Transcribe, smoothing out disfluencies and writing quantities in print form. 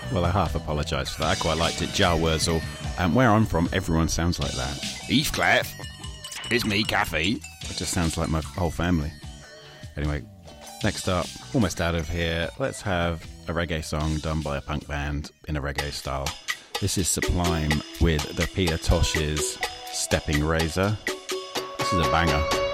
Well, I half apologise for that. I quite liked it. Jar Wurzel. Where I'm from, everyone sounds like that. Heathcliff, it's me, Kathy. It just sounds like my whole family. Anyway, next up, almost out of here, let's have a reggae song done by a punk band in a reggae style. This is Sublime with the Peter Tosh's Stepping Razor. This is a banger.